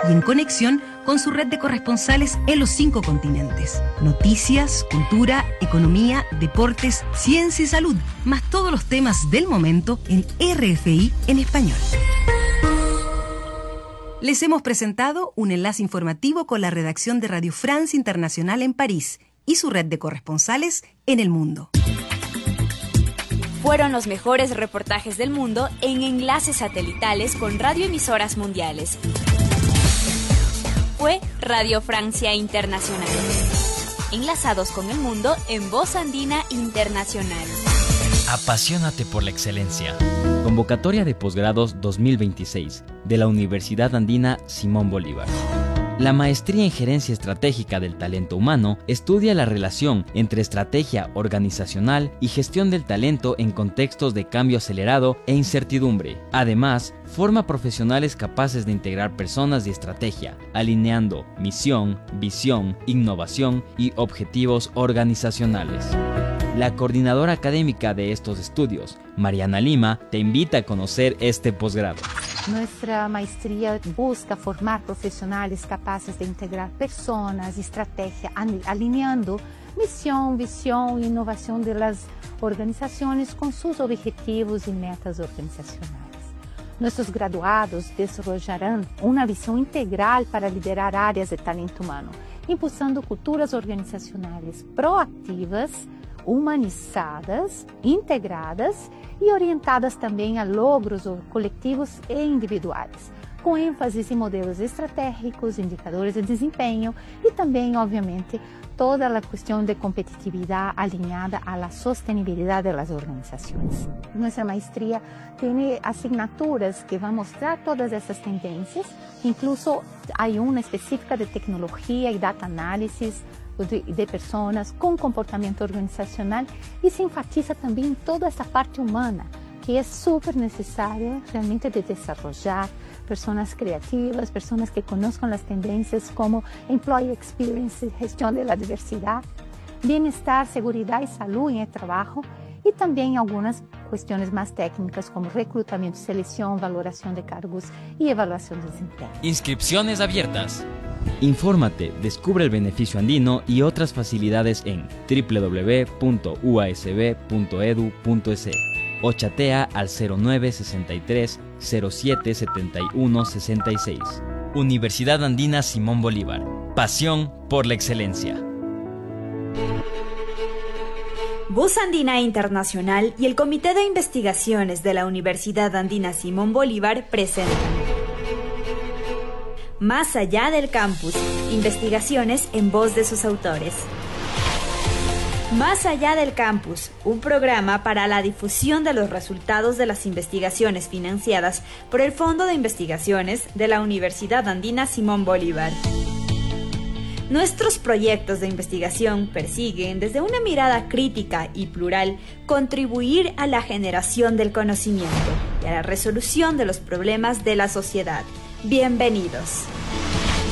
y en conexión con su red de corresponsales en los 5 continentes. Noticias, cultura, economía, deportes, ciencia y salud, más todos los temas del momento en RFI en español. Les hemos presentado un enlace informativo con la redacción de Radio France Internacional en París y su red de corresponsales en el mundo. Fueron los mejores reportajes del mundo en enlaces satelitales con radioemisoras mundiales. Fue Radio Francia Internacional. Enlazados con el mundo en Voz Andina Internacional. Apasionate por la excelencia. Convocatoria de posgrados 2026 de la Universidad Andina Simón Bolívar. La maestría en Gerencia Estratégica del Talento Humano estudia la relación entre estrategia organizacional y gestión del talento en contextos de cambio acelerado e incertidumbre. Además, forma profesionales capaces de integrar personas y estrategia, alineando misión, visión, innovación y objetivos organizacionales. La coordinadora académica de estos estudios, Mariana Lima, te invita a conocer este posgrado. Nuestra maestría busca formar profesionales capaces de integrar personas, estrategia, alineando misión, visión e innovación de las organizaciones con sus objetivos y metas organizacionales. Nuestros graduados desarrollarán una visión integral para liderar áreas de talento humano, impulsando culturas organizacionales proativas, humanizadas, integradas e orientadas também a logros coletivos e individuais, com ênfase em modelos estratégicos, indicadores de desempenho e também, obviamente, toda a questão de competitividade alinhada à sostenibilidade das organizações. Nossa maestria tem asignaturas que vão mostrar todas essas tendências, incluso há uma específica de tecnologia e data análisis, de pessoas com comportamento organizacional e se enfatiza também toda essa parte humana que é super necessária realmente de desenvolver pessoas criativas, pessoas que conozcan as tendências como employee experience, gestão da diversidade, bem-estar, segurança e saúde em trabalho e também algumas questões mais técnicas como recrutamento, seleção, valoração de cargos e avaliação de desempenho. Inscripciones abiertas. Infórmate, descubre el beneficio andino y otras facilidades en www.uasb.edu.es o chatea al 0963 07 71 66. Universidad Andina Simón Bolívar. Pasión por la excelencia. Voz Andina Internacional y el Comité de Investigaciones de la Universidad Andina Simón Bolívar presentan Más allá del campus, investigaciones en voz de sus autores. Más allá del campus, un programa para la difusión de los resultados de las investigaciones financiadas por el Fondo de Investigaciones de la Universidad Andina Simón Bolívar. Nuestros proyectos de investigación persiguen, desde una mirada crítica y plural, contribuir a la generación del conocimiento y a la resolución de los problemas de la sociedad. Bienvenidos.